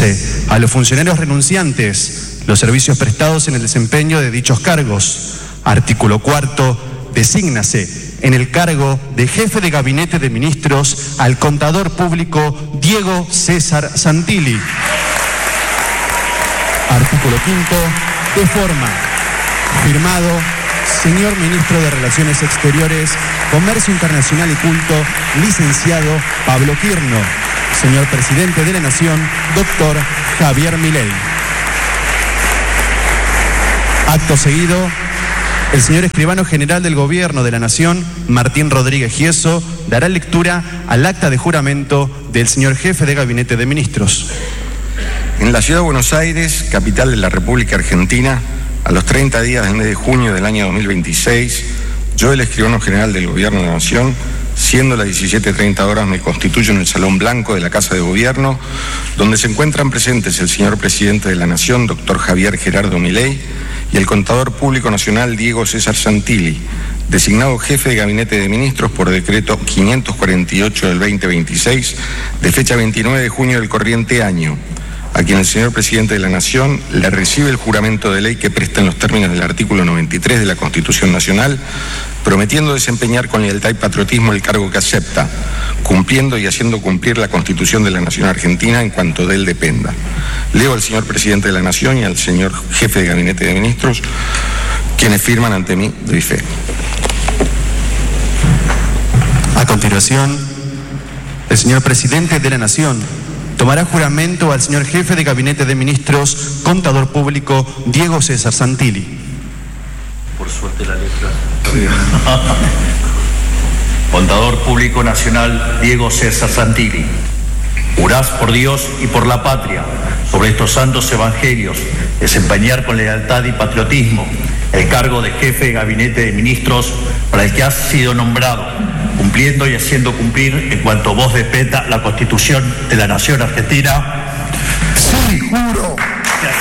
Dice: a los funcionarios renunciantes, los servicios prestados en el desempeño de dichos cargos. Artículo 4. Desígnase en el cargo de jefe de gabinete de ministros al contador público Diego César Santilli. Artículo 5. De forma: firmado, señor Ministro de Relaciones Exteriores, Comercio Internacional y Culto, licenciado Pablo Quirno. Señor Presidente de la Nación, doctor Javier Milei. Acto seguido, el señor Escribano General del Gobierno de la Nación, Martín Rodríguez Gieso, dará lectura al acta de juramento del señor Jefe de Gabinete de Ministros. En la Ciudad de Buenos Aires, capital de la República Argentina, a los 30 días del mes de junio del año 2026, yo, el Escribano General del Gobierno de la Nación, siendo las 17:30 horas, me constituyo en el Salón Blanco de la Casa de Gobierno, donde se encuentran presentes el señor Presidente de la Nación, doctor Javier Gerardo Milei, y el Contador Público Nacional, Diego César Santilli, designado Jefe de Gabinete de Ministros por decreto 548 del 2026, de fecha 29 de junio del corriente año, a quien el señor Presidente de la Nación le recibe el juramento de ley que presta en los términos del artículo 93 de la Constitución Nacional, prometiendo desempeñar con lealtad y patriotismo el cargo que acepta, cumpliendo y haciendo cumplir la Constitución de la Nación Argentina en cuanto de él dependa. Leo al señor Presidente de la Nación y al señor Jefe de Gabinete de Ministros, quienes firman ante mí, doy fe. A continuación, el señor Presidente de la Nación tomará juramento al señor Jefe de Gabinete de Ministros, Contador Público Diego César Santilli. Por suerte la letra. Contador Público Nacional Diego César Santilli, jurás por Dios y por la patria, sobre estos santos evangelios, desempeñar con lealtad y patriotismo el cargo de Jefe de Gabinete de Ministros para el que has sido nombrado, cumpliendo y haciendo cumplir en cuanto vos dependa la Constitución de la Nación Argentina. Sí, juro.